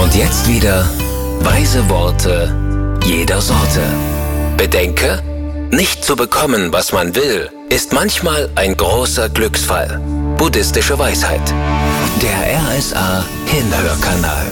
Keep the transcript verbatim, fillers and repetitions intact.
Und jetzt wieder weise Worte jeder Sorte. Bedenke, nicht zu bekommen, was man will, ist manchmal ein großer Glücksfall. Buddhistische Weisheit. Der R S A Hinhörkanal.